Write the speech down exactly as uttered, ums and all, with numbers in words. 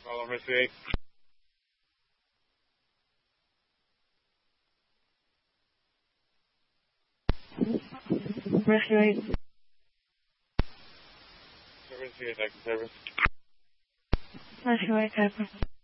Call over three eight. Rescue eight. Service three eight, active service. Rescue eight, Captain.